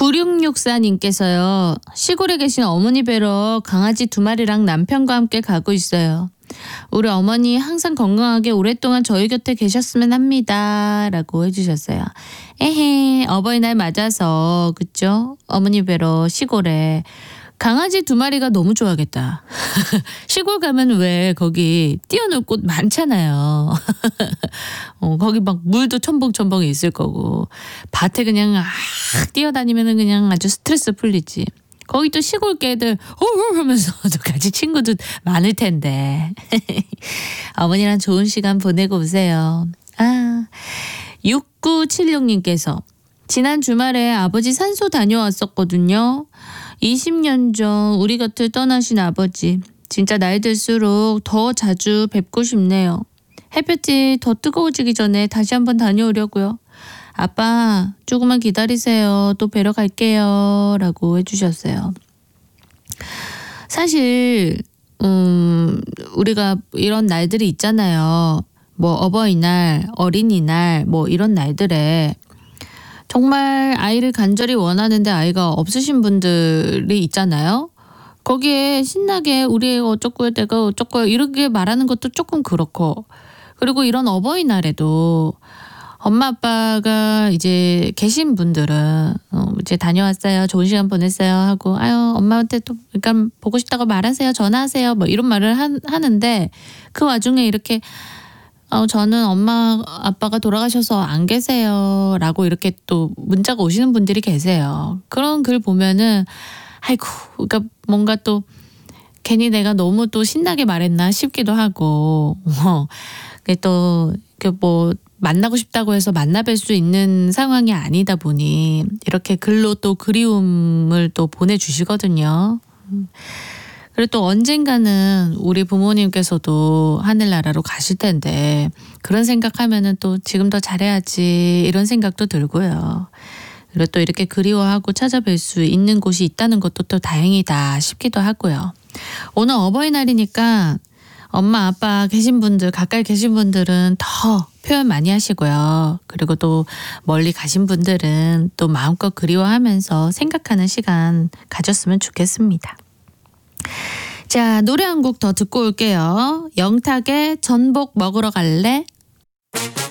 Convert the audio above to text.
9664님께서요. 시골에 계신 어머니 뵈러 강아지 2마리랑 남편과 함께 가고 있어요. 우리 어머니 항상 건강하게 오랫동안 저희 곁에 계셨으면 합니다. 라고 해주셨어요. 에헤, 어버이날 맞아서 그쵸? 어머니 뵈러 시골에. 강아지 2마리가 너무 좋아하겠다. 시골 가면 왜 거기 뛰어놀 곳 많잖아요. 거기 막 물도 첨벙첨벙 있을 거고 밭에 그냥 뛰어다니면 그냥 아주 스트레스 풀리지. 거기 또 시골 개들 하면서 또 같이 친구도 많을 텐데. 어머니랑 좋은 시간 보내고 오세요. 6976님께서 지난 주말에 아버지 산소 다녀왔었거든요. 20년 전 우리 곁을 떠나신 아버지. 진짜 나이 들수록 더 자주 뵙고 싶네요. 햇볕이 더 뜨거워지기 전에 다시 한번 다녀오려고요. 아빠 조금만 기다리세요. 또 뵈러 갈게요. 라고 해주셨어요. 사실 우리가 이런 날들이 있잖아요. 뭐 어버이날, 어린이날 뭐 이런 날들에 정말 아이를 간절히 원하는데 아이가 없으신 분들이 있잖아요. 거기에 신나게 우리 어쩌고요 내가 어쩌고요 이렇게 말하는 것도 조금 그렇고, 그리고 이런 어버이날에도 엄마 아빠가 이제 계신 분들은 이제 다녀왔어요. 좋은 시간 보냈어요 하고 엄마한테 또 그러니까 보고 싶다고 말하세요. 전화하세요. 뭐 이런 말을 하는데 그 와중에 이렇게 저는 엄마 아빠가 돌아가셔서 안 계세요 라고 이렇게 또 문자가 오시는 분들이 계세요. 그런 글 보면은 아이고 그러니까 뭔가 또 괜히 내가 너무 또 신나게 말했나 싶기도 하고 또 뭐 만나고 싶다고 해서 만나뵐 수 있는 상황이 아니다 보니 이렇게 글로 또 그리움을 또 보내주시거든요. 그리고 또 언젠가는 우리 부모님께서도 하늘나라로 가실 텐데 그런 생각하면은 또 지금 더 잘해야지 이런 생각도 들고요. 그리고 또 이렇게 그리워하고 찾아뵐 수 있는 곳이 있다는 것도 또 다행이다 싶기도 하고요. 오늘 어버이날이니까 엄마 아빠 계신 분들 가까이 계신 분들은 더 표현 많이 하시고요. 그리고 또 멀리 가신 분들은 또 마음껏 그리워하면서 생각하는 시간 가졌으면 좋겠습니다. 자, 노래 한 곡 더 듣고 올게요. 영탁의 전복 먹으러 갈래?